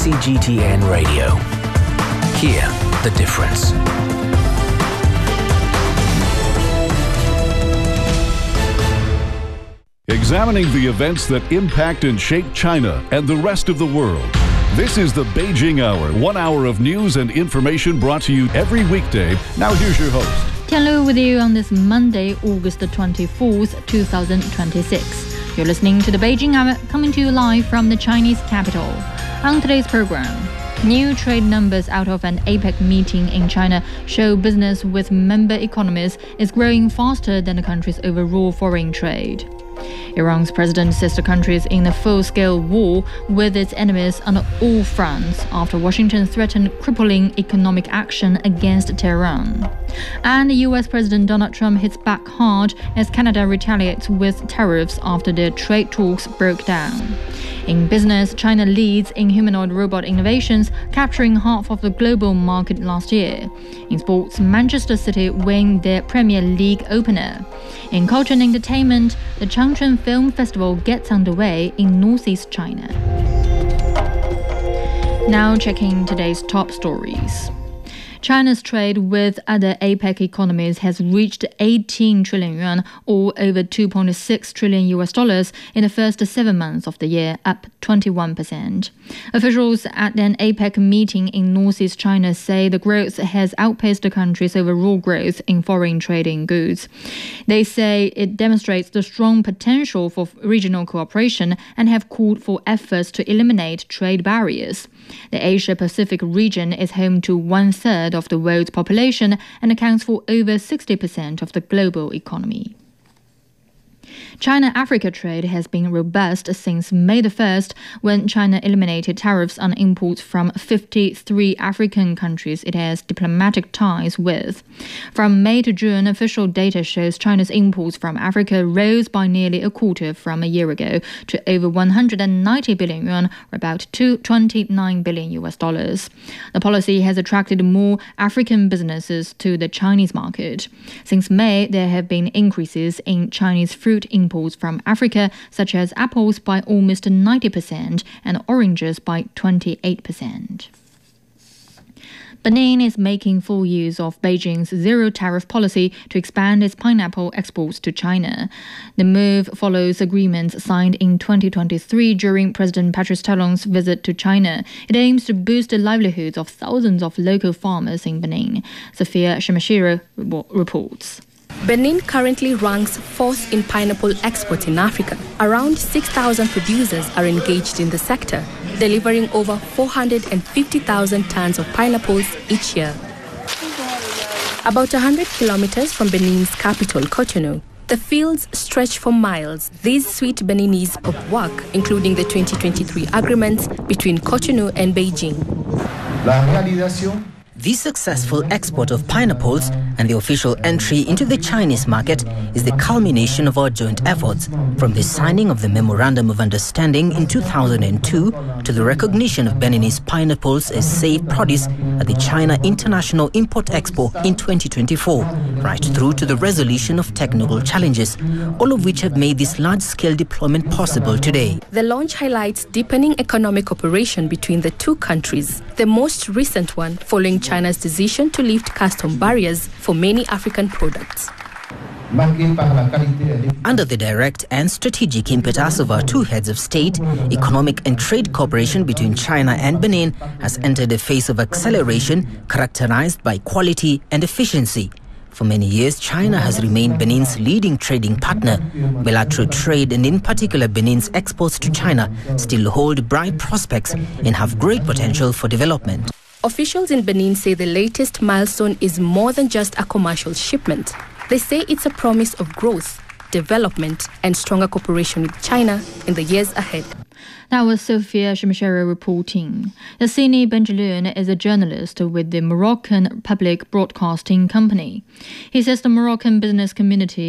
CGTN Radio. Hear the difference. Examining the events that impact and shape China and the rest of the world. This is the Beijing Hour, 1 hour of news and information brought to you every weekday. Now here's your host. Tian Lu with you on this Monday, August 24th, 2026. You're listening to the Beijing Hour, coming to you live from the Chinese capital. On today's program, new trade numbers out of an APEC meeting in China show business with member economies is growing faster than the country's overall foreign trade. Iran's president says the country is in a full-scale war with its enemies on all fronts after Washington threatened crippling economic action against Tehran. And US President Donald Trump hits back hard as Canada retaliates with tariffs after their trade talks broke down. In business, China leads in humanoid robot innovations, capturing half of the global market last year. In sports, Manchester City win their Premier League opener. In culture and entertainment, the Changchun Film Festival gets underway in northeast China. Now checking today's top stories. China's trade with other APEC economies has reached 18 trillion yuan, or over $2.6 trillion in the first 7 months of the year, up 21%. Officials at an APEC meeting in northeast China say the growth has outpaced the country's overall growth in foreign trading goods. They say it demonstrates the strong potential for regional cooperation and have called for efforts to eliminate trade barriers. The Asia-Pacific region is home to 1/3 of the world's population and accounts for over 60% of the global economy. China-Africa trade has been robust since May the 1st, when China eliminated tariffs on imports from 53 African countries it has diplomatic ties with. From May to June, official data shows China's imports from Africa rose by nearly a quarter from a year ago to over 190 billion yuan, or about $29 billion. The policy has attracted more African businesses to the Chinese market. Since May, there have been increases in Chinese fruit imports from Africa, such as apples by almost 90% and oranges by 28%. Benin is making full use of Beijing's zero-tariff policy to expand its pineapple exports to China. The move follows agreements signed in 2023 during President Patrice Talon's visit to China. It aims to boost the livelihoods of thousands of local farmers in Benin. Sophia Shimashiro reports. Benin currently ranks 4th in pineapple exports in Africa. Around 6,000 producers are engaged in the sector, delivering over 450,000 tons of pineapples each year. About 100 kilometers from Benin's capital, Cotonou, the fields stretch for miles. These sweet Beninese pop work, including the 2023 agreements between Cotonou and Beijing. The successful export of pineapples and the official entry into the Chinese market is the culmination of our joint efforts, from the signing of the Memorandum of Understanding in 2002 to the recognition of Beninese pineapples as safe produce at the China International Import-Expo in 2024, right through to the resolution of technical challenges, all of which have made this large-scale deployment possible today. The launch highlights deepening economic cooperation between the two countries, the most recent one following China's decision to lift custom barriers for many African products. Under the direct and strategic impetus of our two heads of state, economic and trade cooperation between China and Benin has entered a phase of acceleration characterized by quality and efficiency. For many years, China has remained Benin's leading trading partner. Bilateral trade, and in particular Benin's exports to China, still hold bright prospects and have great potential for development. Officials in Benin say the latest milestone is more than just a commercial shipment. They say it's a promise of growth, development, and stronger cooperation with China in the years ahead. That was Sophia Shimashiro reporting. Yassini Benjeloun is a journalist with the Moroccan Public Broadcasting Company. He says the Moroccan business community